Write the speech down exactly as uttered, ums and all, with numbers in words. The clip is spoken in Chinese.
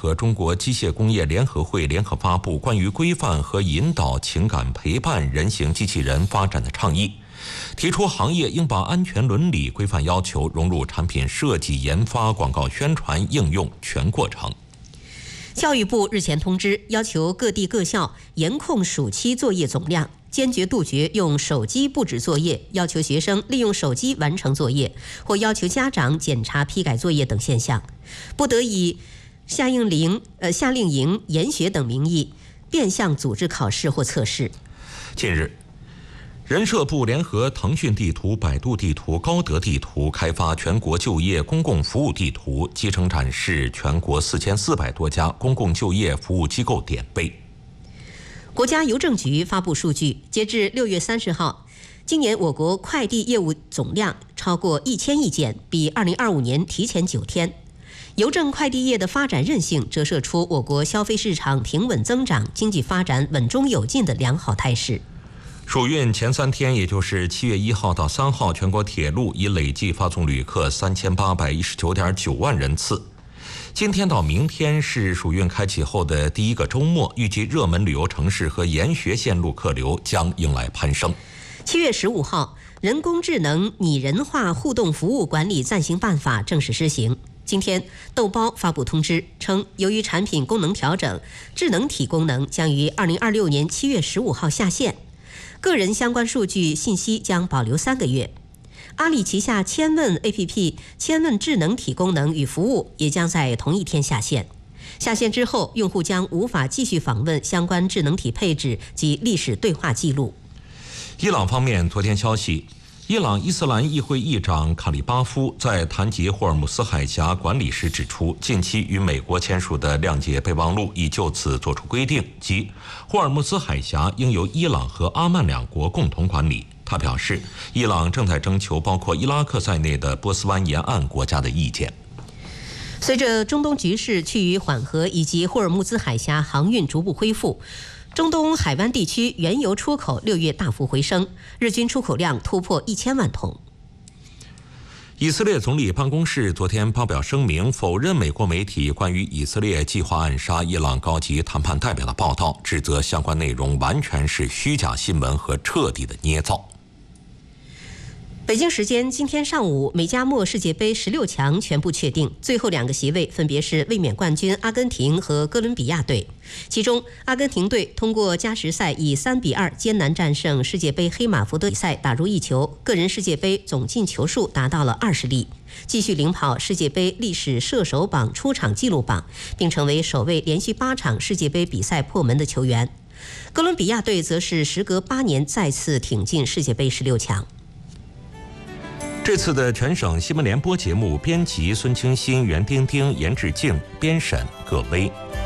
和中国机械工业联合会联合发布关于规范和引导情感陪伴人形机器人发展的倡议，提出行业应把安全伦理规范要求融入产品设计、研发、广告宣传、应用全过程。 教育部日前通知，要求各地各校严控暑期作业总量，坚决杜绝用手机布置作业、要求学生利用手机完成作业或要求家长检查批改作业等现象，不得以夏令营、呃夏令营、研学等名义变相组织考试或测试。 近日，人社部联合腾讯地图、百度地图、高德地图开发全国就业公共服务地图，集成展示全国四千四百多家公共就业服务机构典碑。 国家邮政局发布数据，截至六月三十号，今年我国快递业务总量超过一千亿件，比二零二五年提前九天。邮政快递业的发展韧性折射出我国消费市场平稳增长、经济发展稳中有进的良好态势。 暑运前三天，也就是七月一号到三号，全国铁路已累计发送旅客三千八百一十九点九万人次。今天到明天是暑运开启后的第一个周末，预计热门旅游城市和研学线路客流将迎来攀升。 七月十五号，人工智能拟人化互动服务管理暂行办法正式施行。今天，豆包发布通知称，由于产品功能调整，智能体功能将于二零二六年七月十五号下线。个人相关数据信息将保留三个月。阿里旗下千问 A P P 千问智能体功能与服务也将在同一天下线。下线之后，用户将无法继续访问相关智能体配置及历史对话记录。 伊朗方面昨天消息，伊朗伊斯兰议会议长卡里巴夫在谈及霍尔木斯海峡管理时指出，近期与美国签署的谅解备忘录已就此作出规定，即霍尔木斯海峡应由伊朗和阿曼两国共同管理。他表示，伊朗正在征求包括伊拉克在内的波斯湾沿岸国家的意见。 随着中东局势趋于缓和以及霍尔木兹海峡航运逐步恢复，中东海湾地区原油出口六月大幅回升，日均出口量突破一千万桶。 以色列总理办公室昨天发表声明，否认美国媒体关于以色列计划暗杀伊朗高级谈判代表的报道，指责相关内容完全是虚假新闻和彻底的捏造。 北京时间今天上午，美加墨世界杯十六强全部确定，最后两个席位分别是卫冕冠军阿根廷和哥伦比亚队。其中，阿根廷队通过加时赛以三比二艰难战胜世界杯黑马福德比赛，打入一球，个人世界杯总进球数达到了二十粒，继续领跑世界杯历史射手榜出场纪录榜，并成为首位连续八场世界杯比赛破门的球员。哥伦比亚队则是时隔八年再次挺进世界杯十六强。 这次的全省新闻联播节目，编辑孙清新、袁丁丁、严志静，编审葛薇。